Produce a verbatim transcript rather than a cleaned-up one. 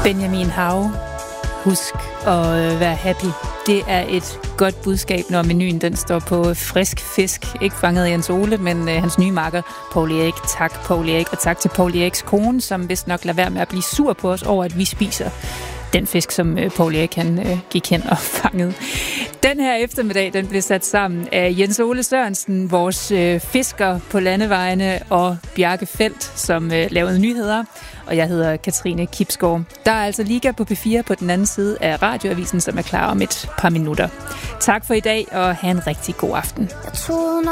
Benjamin Hav. Husk at være happy. Det er et godt budskab, når menuen den står på frisk fisk. Ikke fanget af Jens Ole, men øh, hans nye makker, Poul Erik. Tak, Poul Erik, og tak til Poul Eriks kone, som vist nok lader være med at blive sur på os over, at vi spiser den fisk, som øh, Poul Erik han øh, gik hen og fangede. Den her eftermiddag, den blev sat sammen af Jens Ole Sørensen, vores øh, fisker på landevejene, og Bjarke Feldt, som øh, lavede nyheder. Og jeg hedder Katrine Kipsgaard. Der er altså Liga på P fire på den anden side af radioavisen, som er klar om et par minutter. Tak for i dag, og have en rigtig god aften.